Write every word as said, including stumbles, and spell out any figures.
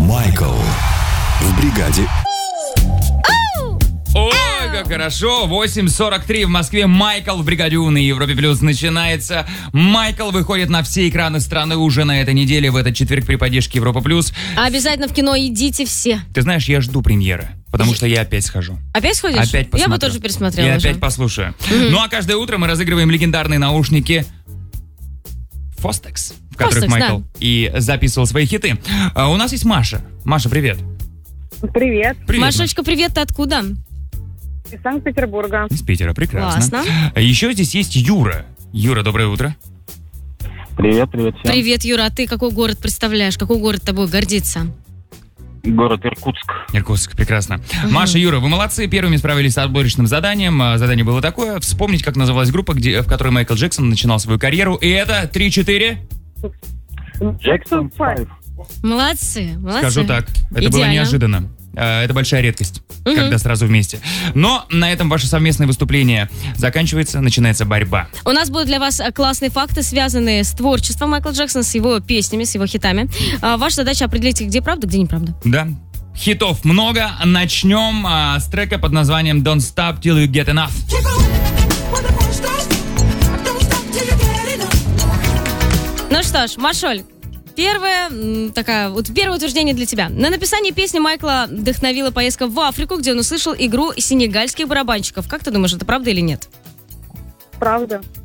Майкл в бригаде. Ой, как хорошо. восемь сорок три в Москве. Майкл в бригаде У на Европе Плюс начинается. Майкл выходит на все экраны страны уже на этой неделе, в этот четверг при поддержке Европа Плюс. Обязательно в кино идите все. Ты знаешь, я жду премьеры, потому что я опять схожу. Опять сходишь? Опять посмотрю. Я бы тоже пересмотрела. Я уже. опять послушаю. Mm-hmm. Ну а каждое утро мы разыгрываем легендарные наушники Fostex, в которых Fostex, Майкл да. и записывал свои хиты. А у нас есть Маша. Маша, привет. Привет. Привет, Машечка, привет, ты откуда? Из Санкт-Петербурга. Из Питера, прекрасно. Классно. Еще здесь есть Юра. Юра, доброе утро. Привет, привет всем. Привет, Юра, а ты какой город представляешь? Какой город тобой гордится? Город Иркутск. Иркутск, прекрасно. Угу. Маша, Юра, вы молодцы, первыми справились с отборочным заданием. А, Задание было такое: вспомнить, как называлась группа, где, в которой Майкл Джексон начинал свою карьеру. И это три-четыре. Джексон пять. Молодцы, молодцы. Скажу так, это Идеально. было неожиданно. А, Это большая редкость, Угу. когда сразу вместе. Но на этом ваше совместное выступление заканчивается, начинается борьба. У нас будут для вас а, классные факты, связанные с творчеством Майкла Джексона, с его песнями, с его хитами. А, ваша задача определить, где правда, где неправда. Да. Хитов много. Начнем а, с трека под названием Don't Stop Till You Get Enough. Ну что ж, Машоль, первое, м, такая, вот первое утверждение для тебя. На написание песни Майкла вдохновила поездка в Африку, где он услышал игру сенегальских барабанщиков. Как ты думаешь, это правда или нет? Правда.